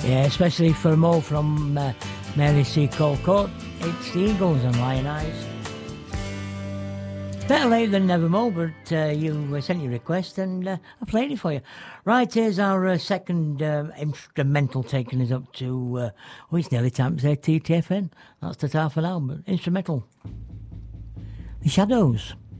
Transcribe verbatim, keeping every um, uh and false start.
Yeah, especially for Mo from uh, Mary C. Colcourt. It's the Eagles and Lion Eyes. Better late than never, Mo, but uh, you uh, sent your request and uh, I played it for you. Right, here's our uh, second uh, instrumental taking us up to, uh, oh, it's nearly time to say T T F N. That's the half an hour, but instrumental. The Shadows.